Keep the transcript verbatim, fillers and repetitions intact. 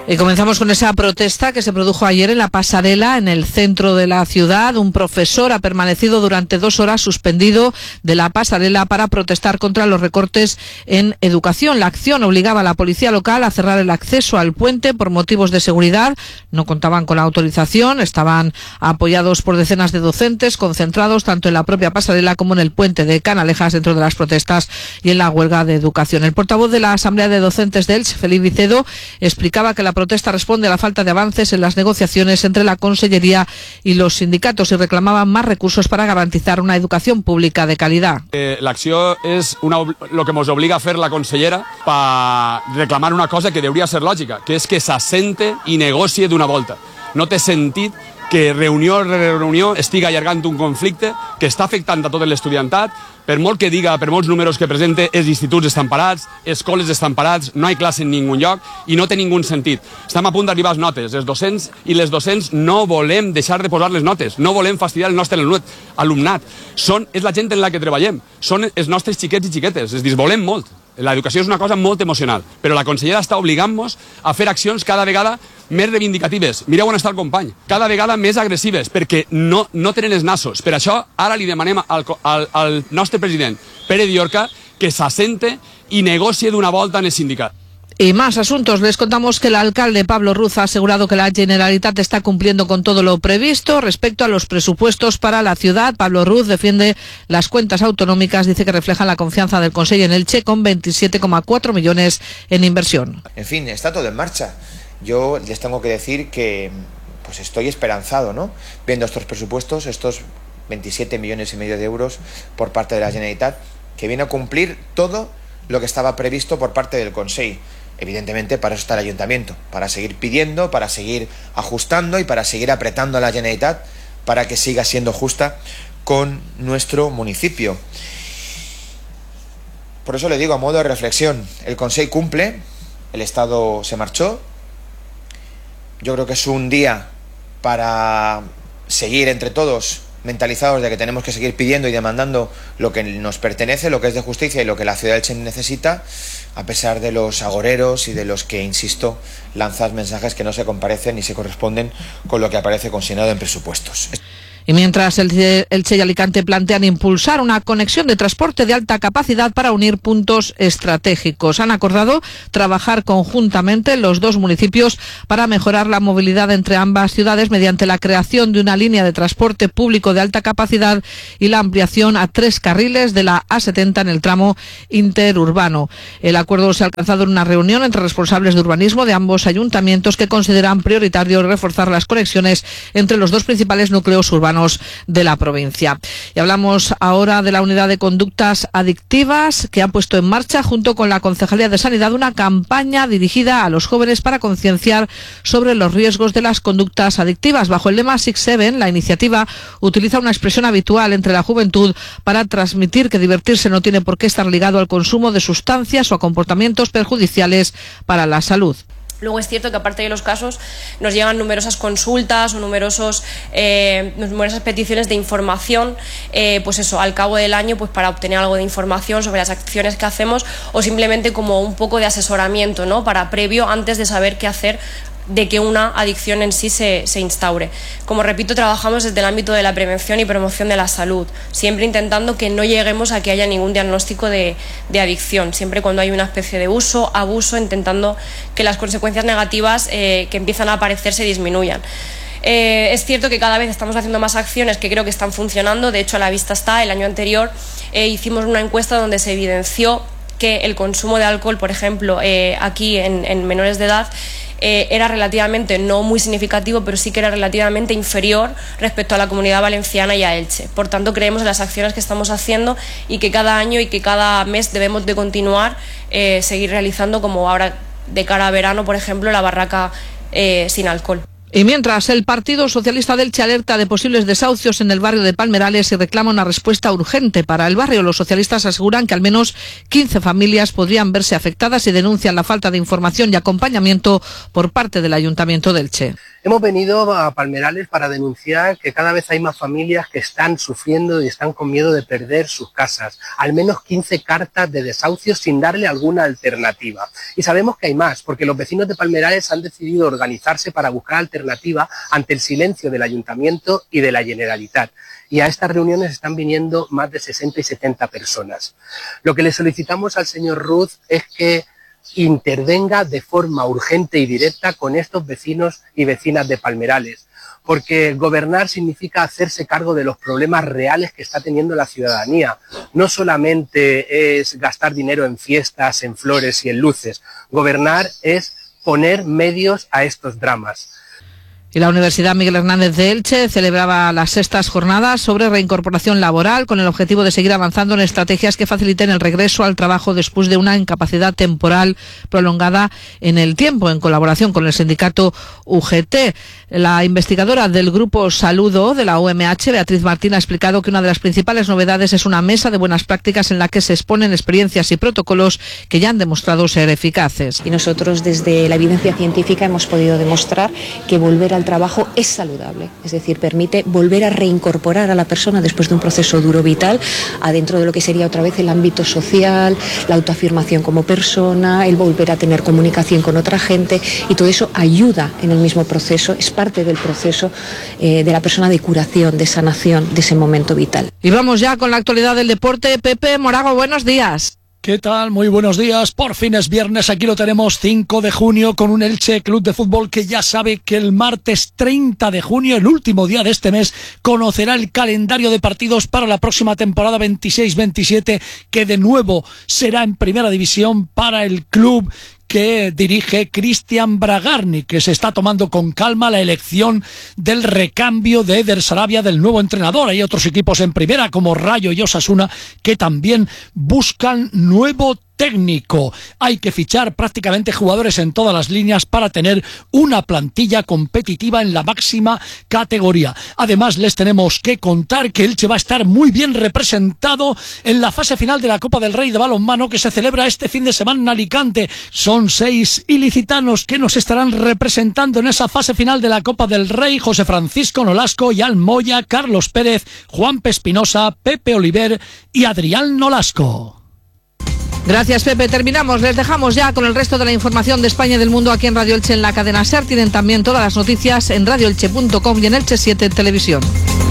Y comenzamos con esa protesta que se produjo ayer en la pasarela, en el centro de la ciudad. Un profesor ha permanecido durante dos horas suspendido de la pasarela para protestar contra los recortes en educación. La acción obligaba a la policía local a cerrar el acceso al puente por motivos de seguridad. No contaban con la autorización, estaban apoyados por decenas de docentes concentrados tanto en la propia pasarela como en el puente de Canalejas dentro de las protestas y en la huelga de educación. El portavoz de la Asamblea de Docentes de Elche, Felipe Vicedo, explicaba que la protesta responde a la falta de avances en las negociaciones entre la Consellería y los sindicatos y reclamaban más recursos para garantizar una educación pública de calidad. Eh, L'acció és una, lo que ens obliga a fer la consellera per reclamar una cosa que hauria de ser lògica, que és que s'assente i negocie d'una volta. No té sentit que reunió rere reunió estigui allargant un conflicte que està afectant a tot l'estudiantat. Per molt que diga, per molts números que presente, els instituts estan parats, escoles estan parats, no hi ha classe en ningun lloc i no té ningun sentit. Estem a punt d'arribar a les notes. Els docents i les docents no volem deixar de posar les notes, no volem fastidiar el nostre alumnat. Són, és la gent en la que treballem, són els nostres xiquets i xiquetes, és dir, volem molt. L'educació és una cosa molt emocional, però la consellera està obligant-nos a fer accions cada vegada més reivindicatives. Mireu on està el company. Cada vegada més agressives, perquè no, no tenen els nassos. Per això, ara li demanem al, al, al nostre president, Pere Diorca, que s'assente i negocie d'una volta en el sindicat. Y más asuntos. Les contamos que el alcalde Pablo Ruz ha asegurado que la Generalitat está cumpliendo con todo lo previsto respecto a los presupuestos para la ciudad. Pablo Ruz defiende las cuentas autonómicas, dice que reflejan la confianza del Consejo en Elche con veintisiete coma cuatro millones en inversión. En fin, está todo en marcha. Yo les tengo que decir que pues estoy esperanzado, ¿no? Viendo estos presupuestos, estos veintisiete millones y medio de euros por parte de la Generalitat, que viene a cumplir todo lo que estaba previsto por parte del Consejo. Evidentemente, para eso está el Ayuntamiento, para seguir pidiendo, para seguir ajustando y para seguir apretando a la Generalitat para que siga siendo justa con nuestro municipio. Por eso le digo, a modo de reflexión, el Consejo cumple, el Estado se marchó. Yo creo que es un día para seguir entre todos mentalizados de que tenemos que seguir pidiendo y demandando lo que nos pertenece, lo que es de justicia y lo que la ciudad de Elche necesita, a pesar de los agoreros y de los que, insisto, lanzan mensajes que no se comparecen ni se corresponden con lo que aparece consignado en presupuestos. Y mientras el Elche y Alicante plantean impulsar una conexión de transporte de alta capacidad para unir puntos estratégicos. Han acordado trabajar conjuntamente los dos municipios para mejorar la movilidad entre ambas ciudades mediante la creación de una línea de transporte público de alta capacidad y la ampliación a tres carriles de la A setenta en el tramo interurbano. El acuerdo se ha alcanzado en una reunión entre responsables de urbanismo de ambos ayuntamientos que consideran prioritario reforzar las conexiones entre los dos principales núcleos urbanos de la provincia. Y hablamos ahora de la unidad de conductas adictivas que ha puesto en marcha junto con la Concejalía de Sanidad una campaña dirigida a los jóvenes para concienciar sobre los riesgos de las conductas adictivas. Bajo el lema Six Seven, la iniciativa utiliza una expresión habitual entre la juventud para transmitir que divertirse no tiene por qué estar ligado al consumo de sustancias o a comportamientos perjudiciales para la salud. Luego es cierto que aparte de los casos nos llegan numerosas consultas o numerosos, eh, numerosas peticiones de información, eh, pues eso, al cabo del año, pues para obtener algo de información sobre las acciones que hacemos o simplemente como un poco de asesoramiento, ¿no? Para previo, antes de saber qué hacer de que una adicción en sí se, se instaure. Como repito, trabajamos desde el ámbito de la prevención y promoción de la salud, siempre intentando que no lleguemos a que haya ningún diagnóstico de, de adicción, siempre cuando hay una especie de uso, abuso, intentando que las consecuencias negativas eh, que empiezan a aparecer se disminuyan. Eh, es cierto que cada vez estamos haciendo más acciones que creo que están funcionando. De hecho, a la vista está, el año anterior eh, hicimos una encuesta donde se evidenció que el consumo de alcohol, por ejemplo, eh, aquí en, en menores de edad, Eh, era relativamente, no muy significativo, pero sí que era relativamente inferior respecto a la Comunidad Valenciana y a Elche. Por tanto, creemos en las acciones que estamos haciendo y que cada año y que cada mes debemos de continuar, eh, seguir realizando, como ahora de cara a verano, por ejemplo, la barraca eh, sin alcohol. Y mientras, el Partido Socialista de Elche alerta de posibles desahucios en el barrio de Palmerales y reclama una respuesta urgente para el barrio. Los socialistas aseguran que al menos quince familias podrían verse afectadas y denuncian la falta de información y acompañamiento por parte del Ayuntamiento de Elche. Hemos venido a Palmerales para denunciar que cada vez hay más familias que están sufriendo y están con miedo de perder sus casas. Al menos quince cartas de desahucio sin darle alguna alternativa. Y sabemos que hay más, porque los vecinos de Palmerales han decidido organizarse para buscar alternativas alternativa ante el silencio del Ayuntamiento y de la Generalitat. Y a estas reuniones están viniendo más de sesenta y setenta personas. Lo que le solicitamos al señor Ruz es que intervenga de forma urgente y directa con estos vecinos y vecinas de Palmerales, porque gobernar significa hacerse cargo de los problemas reales que está teniendo la ciudadanía. No solamente es gastar dinero en fiestas, en flores y en luces. Gobernar es poner medios a estos dramas. Y la Universidad Miguel Hernández de Elche celebraba las sextas jornadas sobre reincorporación laboral con el objetivo de seguir avanzando en estrategias que faciliten el regreso al trabajo después de una incapacidad temporal prolongada en el tiempo, en colaboración con el sindicato U G T. La investigadora del Grupo Saludo de la U M H, Beatriz Martín, ha explicado que una de las principales novedades es una mesa de buenas prácticas en la que se exponen experiencias y protocolos que ya han demostrado ser eficaces. Y nosotros desde la evidencia científica hemos podido demostrar que volver a el trabajo es saludable, es decir, permite volver a reincorporar a la persona después de un proceso duro vital adentro de lo que sería otra vez el ámbito social, la autoafirmación como persona, el volver a tener comunicación con otra gente, y todo eso ayuda en el mismo proceso, es parte del proceso eh, de la persona de curación, de sanación de ese momento vital. Y vamos ya con la actualidad del deporte. Pepe Morago, buenos días. ¿Qué tal? Muy buenos días. Por fin es viernes. Aquí lo tenemos, cinco de junio, con un Elche Club de Fútbol que ya sabe que el martes treinta de junio, el último día de este mes, conocerá el calendario de partidos para la próxima temporada veintiséis veintisiete, que de nuevo será en primera división para el club que dirige Cristian Bragarni, que se está tomando con calma la elección del recambio de Eder Sarabia, del nuevo entrenador. Hay otros equipos en primera, como Rayo y Osasuna, que también buscan nuevo técnico. Hay que fichar prácticamente jugadores en todas las líneas para tener una plantilla competitiva en la máxima categoría. Además, les tenemos que contar que Elche va a estar muy bien representado en la fase final de la Copa del Rey de balonmano, que se celebra este fin de semana en Alicante. Son seis ilicitanos que nos estarán representando en esa fase final de la Copa del Rey: José Francisco Nolasco, Yal Moya, Carlos Pérez, Juan Pespinosa, Pepe Oliver y Adrián Nolasco. Gracias, Pepe. Terminamos. Les dejamos ya con el resto de la información de España y del mundo aquí en Radio Elche en la cadena SER. Tienen también todas las noticias en radio elche punto com y en Elche siete Televisión.